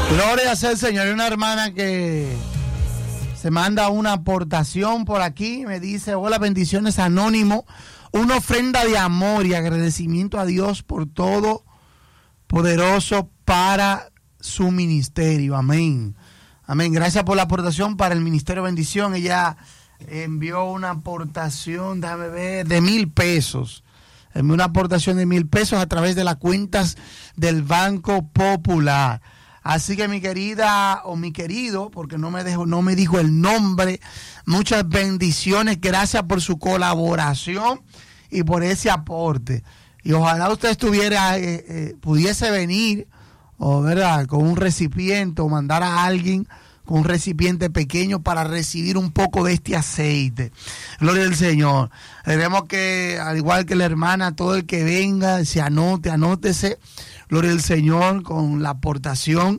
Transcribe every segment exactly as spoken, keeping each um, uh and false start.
Gloria sea el Señor. Hay una hermana que se manda una aportación por aquí. Me dice: hola, bendiciones, anónimo. Una ofrenda de amor y agradecimiento a Dios por todo poderoso para su ministerio. Amén. Amén. Gracias por la aportación para el Ministerio Bendición. Ella envió una aportación, déjame ver, de mil pesos. Envió una aportación de mil pesos a través de las cuentas del Banco Popular. Así que mi querida o mi querido, porque no me dejó, no me dijo el nombre, muchas bendiciones, gracias por su colaboración y por ese aporte. Y ojalá usted estuviera, eh, eh, pudiese venir, o verdad, con un recipiente, o mandar a alguien con un recipiente pequeño para recibir un poco de este aceite. Gloria al Señor. Queremos que, al igual que la hermana, todo el que venga, se anote, anótese. Gloria al Señor, con la aportación,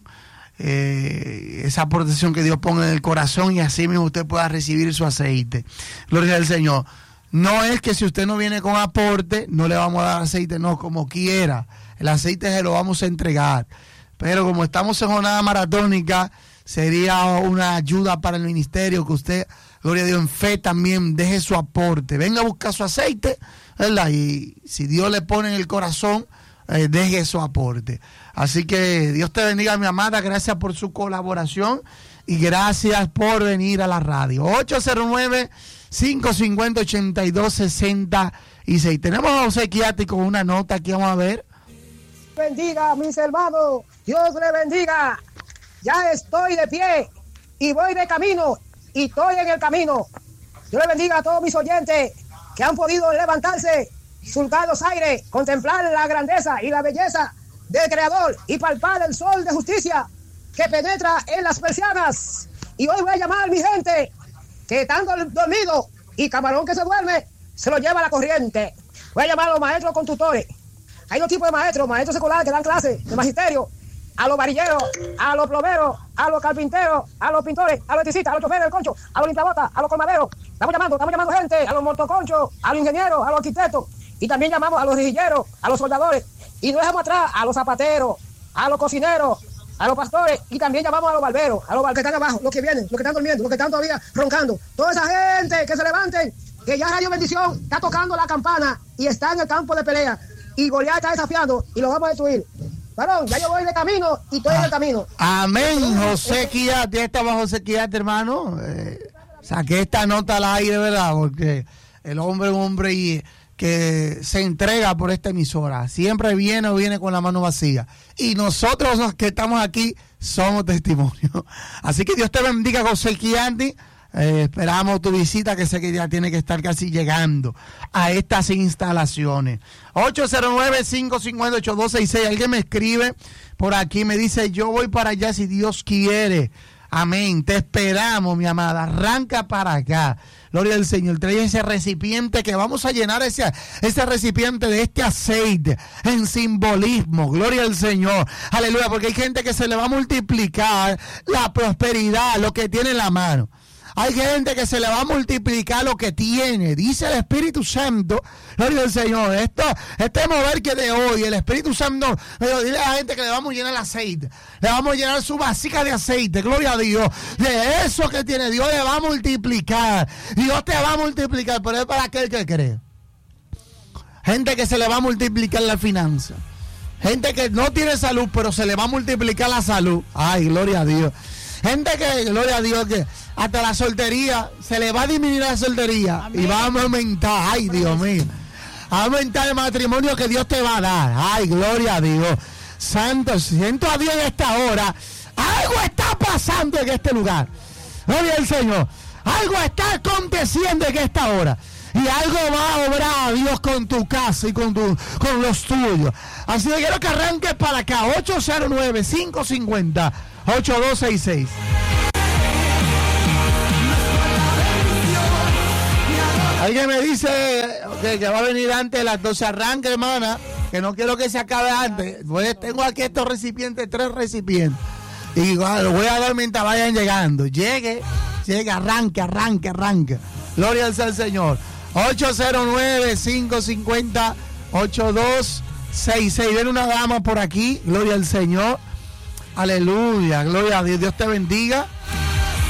eh, esa aportación que Dios ponga en el corazón, y así mismo usted pueda recibir su aceite. Gloria al Señor. No es que si usted no viene con aporte, no le vamos a dar aceite, no, como quiera. El aceite se lo vamos a entregar. Pero como estamos en jornada maratónica, sería una ayuda para el ministerio que usted, gloria a Dios, en fe también deje su aporte. Venga a buscar su aceite, ¿verdad? Y si Dios le pone en el corazón, Eh, deje su aporte. Así que Dios te bendiga, mi amada. Gracias por su colaboración y gracias por venir a la radio. ocho cero nueve, cinco cinco cero, ocho dos seis seis. Tenemos a José Chiatti con una nota aquí, vamos a ver. Bendiga, mis hermanos. Dios le bendiga. Ya estoy de pie y voy de camino y estoy en el camino. Dios le bendiga a todos mis oyentes que han podido levantarse, surcar los aires, contemplar la grandeza y la belleza del Creador y palpar el sol de justicia que penetra en las persianas. Y hoy voy a llamar a mi gente que están dormidos y camarón que se duerme se lo lleva la corriente. Voy a llamar a los maestros consultores. Hay dos tipos de maestros: maestros seculares que dan clases de magisterio, a los varilleros, a los plomeros, a los carpinteros, a los pintores, a los electricistas, a los choferes del concho, a los limpiabotas, a los colmaderos. Estamos llamando, estamos llamando gente, a los motoconchos, a los ingenieros, a los arquitectos. Y también llamamos a los rejilleros, a los soldadores. Y no dejamos atrás a los zapateros, a los cocineros, a los pastores. Y también llamamos a los barberos, a los que están abajo, los que vienen, los que están durmiendo, los que están todavía roncando. Toda esa gente que se levanten, que ya Radio Bendición está tocando la campana y está en el campo de pelea. Y Goliat está desafiando y lo vamos a destruir. Varón, ya yo voy de camino y estoy ah, en el camino. Amén, José Chiatti. Estaba José Chiatti, hermano. Eh, saqué esta nota al aire, ¿verdad? Porque el hombre es un hombre y... que se entrega por esta emisora, siempre viene o viene con la mano vacía, y nosotros los que estamos aquí somos testimonios. Así que Dios te bendiga, José Chiatti. Eh, esperamos tu visita, que sé que ya tiene que estar casi llegando a estas instalaciones. ocho cero nueve, cinco cinco cero, ocho dos seis seis. Alguien me escribe por aquí, me dice: yo voy para allá si Dios quiere. Amén, te esperamos, mi amada, arranca para acá. Gloria al Señor. Trae ese recipiente que vamos a llenar ese, ese recipiente de este aceite en simbolismo. Gloria al Señor. Aleluya, porque hay gente que se le va a multiplicar la prosperidad, lo que tiene en la mano. Hay gente que se le va a multiplicar lo que tiene. Dice el Espíritu Santo, gloria al Señor. Esto, este mover que de hoy, el Espíritu Santo, pero dile a la gente que le vamos a llenar el aceite. Le vamos a llenar su vasija de aceite, gloria a Dios. De eso que tiene, Dios le va a multiplicar. Dios te va a multiplicar, pero es para aquel que cree. Gente que se le va a multiplicar la finanza. Gente que no tiene salud, pero se le va a multiplicar la salud. Ay, gloria a Dios. Gente que, gloria a Dios, que hasta la soltería, se le va a disminuir la soltería. Amén. Y va a aumentar, ay Dios mío, a aumentar el matrimonio que Dios te va a dar. Ay, gloria a Dios. Santo, siento a Dios en esta hora. Algo está pasando en este lugar. Gloria al Señor. Algo está aconteciendo en esta hora. Y algo va a obrar a Dios con tu casa y con, tu, con los tuyos. Así que quiero que arranques para acá. ocho cero nueve, cinco cinco cero, ocho dos seis seis. Alguien me dice que, que va a venir antes de las doce. Arranque, hermana, que no quiero que se acabe antes. Pues tengo aquí estos recipientes, tres recipientes. Y lo voy a dar mientras vayan llegando. Llegue, llegue, arranque, arranque, arranque. Gloria al Señor. ocho cero nueve, cinco cinco cero, ocho dos seis seis. Viene una dama por aquí. Gloria al Señor. Aleluya, gloria a Dios. Dios te bendiga.